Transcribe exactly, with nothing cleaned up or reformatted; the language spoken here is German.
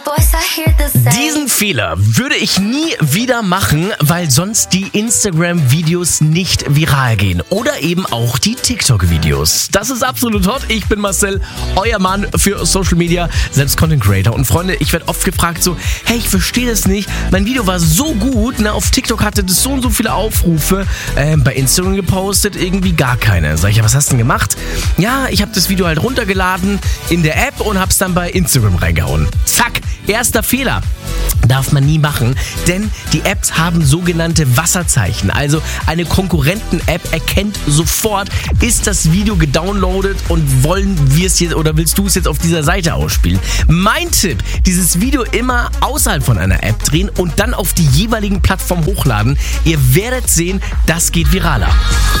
Diesen Fehler würde ich nie wieder machen, weil sonst die Instagram-Videos nicht viral gehen. Oder eben auch die TikTok-Videos. Das ist absolut hot. Ich bin Marcel, euer Mann für Social Media, selbst Content Creator. Und Freunde, ich werde oft gefragt so, hey, ich verstehe das nicht. Mein Video war so gut, ne, auf TikTok hatte das so und so viele Aufrufe. Äh, bei Instagram gepostet, irgendwie gar keine. Sag ich, ja, was hast du denn gemacht? Ja, ich habe das Video halt runtergeladen in der App und hab's dann bei Instagram reingehauen. Zack, erster Fehler. Darf man nie machen, denn die Apps haben sogenannte Wasserzeichen. Also eine Konkurrenten-App erkennt sofort, ist das Video gedownloadet und wollen wir es jetzt oder willst du es jetzt auf dieser Seite ausspielen? Mein Tipp, dieses Video immer außerhalb von einer App drehen und dann auf die jeweiligen Plattformen hochladen. Ihr werdet sehen, das geht viraler.